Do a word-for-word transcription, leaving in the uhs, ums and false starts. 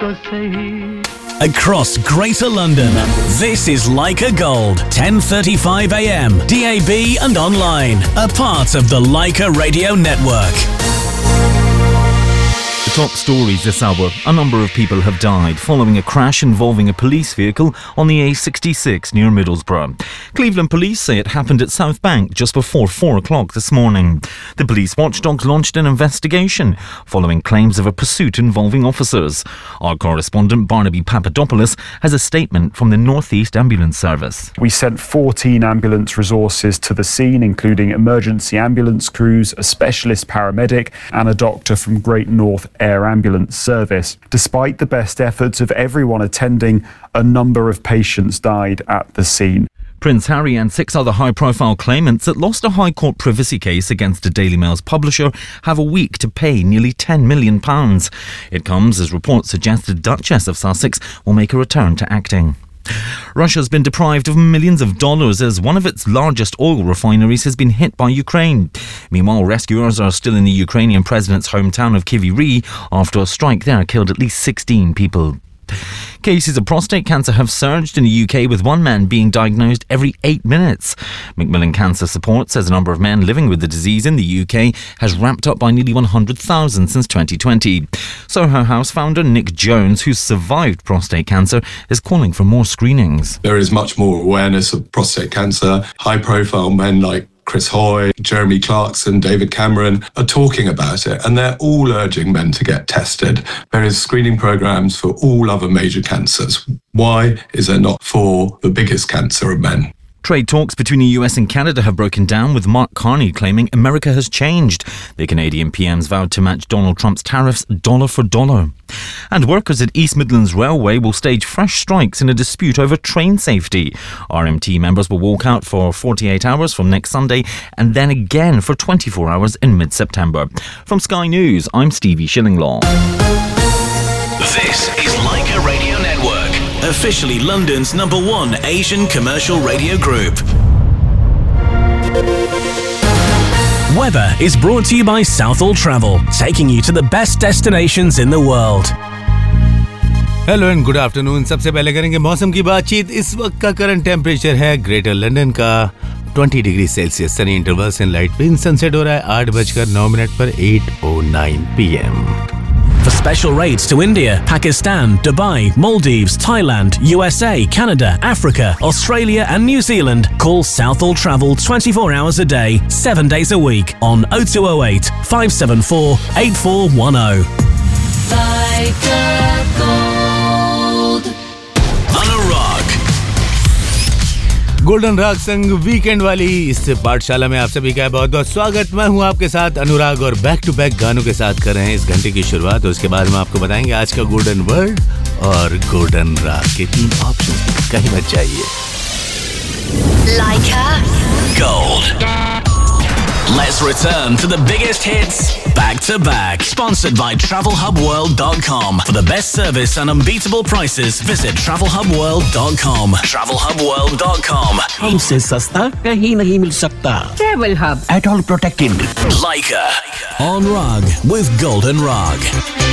तो सही. Across Greater London, this is Leica Gold, ten thirty-five a m, D A B and online, a part of the Leica Radio Network. Top stories this hour. A number of people have died following a crash involving a police vehicle on the A sixty-six near Middlesbrough. Cleveland police say it happened at South Bank just before four o'clock this morning. The police watchdog launched an investigation following claims of a pursuit involving officers. Our correspondent Barnaby Papadopoulos has a statement from the North East Ambulance Service. We sent fourteen ambulance resources to the scene, including emergency ambulance crews, a specialist paramedic and a doctor from Great North Air Ambulance Service. Despite the best efforts of everyone attending, a number of patients died at the scene. Prince Harry and six other high-profile claimants that lost a High Court privacy case against a Daily Mail's publisher have a week to pay nearly ten million pounds. It comes as reports suggest the Duchess of Sussex will make a return to acting. Russia's been deprived of millions of dollars as one of its largest oil refineries has been hit by Ukraine. Meanwhile, rescuers are still in the Ukrainian president's hometown of Kryvyi Rih after a strike there killed at least sixteen people. Cases of prostate cancer have surged in the U K, with one man being diagnosed every eight minutes. Macmillan Cancer Support says the number of men living with the disease in the U K has ramped up by nearly one hundred thousand since twenty twenty. Soho House founder Nick Jones, who's survived prostate cancer, is calling for more screenings. There is much more awareness of prostate cancer. High-profile men like Chris Hoy, Jeremy Clarkson, David Cameron are talking about it, and they're all urging men to get tested. There is screening programs for all other major cancers. Why is there not for the biggest cancer of men? Trade talks between the U S and Canada have broken down, with Mark Carney claiming America has changed. The Canadian P M's vowed to match Donald Trump's tariffs dollar for dollar. And workers at East Midlands Railway will stage fresh strikes in a dispute over train safety. R M T members will walk out for forty-eight hours from next Sunday and then again for twenty-four hours in mid-September. From Sky News, I'm Stevie Shillinglaw. This is Leica Radio Network, officially London's number one Asian commercial radio group. Weather is brought to you by Southall Travel, taking you to the best destinations in the world. Hello and good afternoon. सबसे पहले करेंगे मौसम की बातचीत. इस वक्त का current temperature है ग्रेटर लंदन का twenty degree Celsius. Sunny intervals in light wind. Sunset हो रहा है आठ बजकर नौ मिनट पर eight O nine P M. For special rates to India, Pakistan, Dubai, Maldives, Thailand, U S A, Canada, Africa, Australia and New Zealand, call Southall Travel twenty-four hours a day, seven days a week on oh two oh eight, five seven four, eight four one oh. Leica Gold. Anurag. Golden राग संग weekend वाली इस पाठशाला में आप सभी का बहुत बहुत स्वागत. मैं हूं आपके साथ अनुराग और बैक टू बैक गानों के साथ कर रहे हैं इस घंटे की शुरुआत. उसके बाद में आपको बताएंगे आज का गोल्डन वर्ड और गोल्डन राग के तीन ऑप्शन. कहीं मत जाइए. Leica Gold. Let's return to the biggest hits back to back. Sponsored by travel hub world dot com. For the best service and unbeatable prices, visit travel hub world dot com. travel hub world dot com. हमसे सस्ता कहीं नहीं मिल सकता. Travel Hub. At all protected. Leica on Rag with Golden Rag.